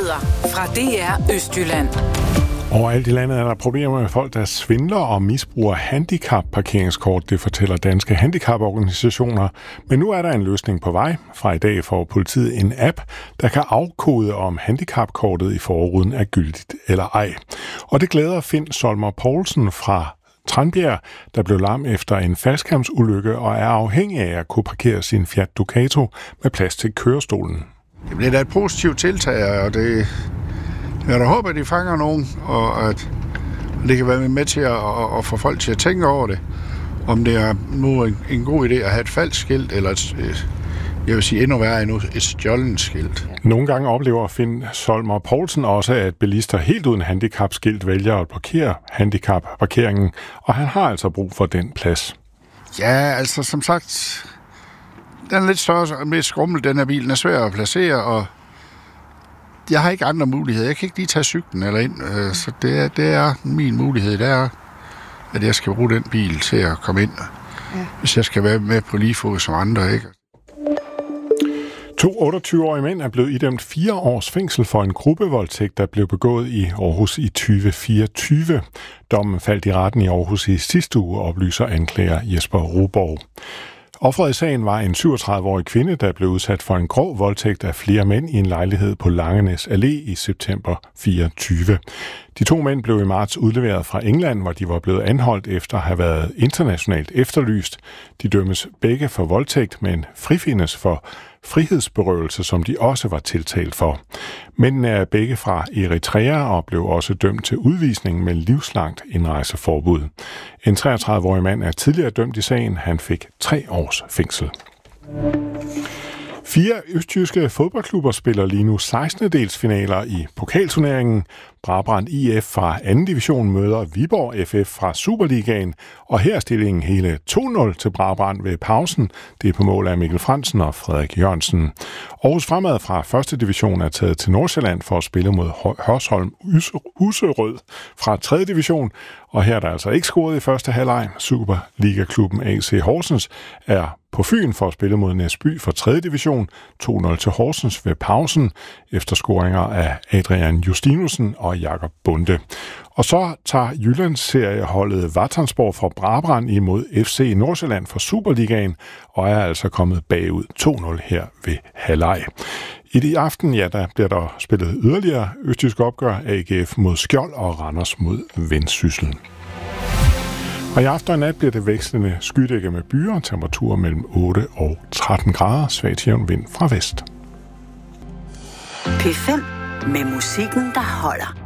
Nyheder fra DR Østjylland. Overalt i landet er der problemer med folk, der svindler og misbruger handicapparkeringskort, det fortæller danske handicaporganisationer. Men nu er der en løsning på vej. Fra i dag får politiet en app, der kan afkode, om handicapkortet i forruden er gyldigt eller ej. Og det glæder Finn Solmer Poulsen fra Tranbjerg, der blev lam efter en faldskærmsulykke og er afhængig af at kunne parkere sin Fiat Ducato med plads til kørestolen. Det bliver da et positivt tiltag, og jeg da håber, at de fanger nogen, og at det kan være med til at få folk til at tænke over det. Om det er nu en god idé at have et falsk skilt, eller jeg vil sige endnu værre endnu, et stjålent skilt. Nogle gange oplever Finn Solmer Poulsen også, at bilister helt uden handicapskilt vælger at blokere handicapparkeringen, og han har altså brug for den plads. Ja, altså som sagt, den er lidt større og mere skrummel, den her bil. Den er svær at placere, og jeg har ikke andre muligheder. Jeg kan ikke lige tage cyklen eller ind, så det er min mulighed. Det er, at jeg skal bruge den bil til at komme ind, hvis jeg skal være med på lige fod som andre, ikke? 2 28-årige mænd er blevet idømt 4 års fængsel for en gruppevoldtægt, der blev begået i Aarhus i 2024. Dommen faldt i retten i Aarhus i sidste uge, oplyser anklager Jesper Roborg. Offeret i sagen var en 37-årig kvinde, der blev udsat for en grov voldtægt af flere mænd i en lejlighed på Langenæs Allé i september 24. De 2 mænd blev i marts udleveret fra England, hvor de var blevet anholdt efter at have været internationalt efterlyst. De dømmes begge for voldtægt, men frifindes for frihedsberøvelse, som de også var tiltalt for. Mændene er begge fra Eritrea og blev også dømt til udvisning med livslangt indrejseforbud. En 33-årig mand er tidligere dømt i sagen. Han fik 3 års fængsel. 4 østjyske fodboldklubber spiller lige nu 16-delsfinaler i pokalturneringen. Brabrand IF fra 2. division møder Viborg FF fra Superligaen, og her er stillingen hele 2-0 til Brabrand ved pausen. Det er på mål af Mikkel Fransen og Frederik Jørgensen. Aarhus Fremad fra 1. division er taget til Nordsjælland for at spille mod Hørsholm Userød fra 3. division, og her er der altså ikke scoret i første halvleg. Superligaklubben AC Horsens er på Fyn for at spille mod Næsby for 3. division. 2-0 til Horsens ved pausen efter scoringer af Adrian Justinussen og Jakob Bunde. Og så tager Jyllandsserieholdet Vartonsborg fra Brabrand imod FC Nordsjælland for Superligaen og er altså kommet bagud 2-0 her ved halvleg. I aften, der bliver der spillet yderligere østjysk opgør, AGF mod Skjold og Randers mod Vendsyssel. Og i aften og nat bliver det vekslende skydække med byer, temperaturer mellem 8 og 13 grader, svag til jævn vind fra vest. P5 med musikken, der holder.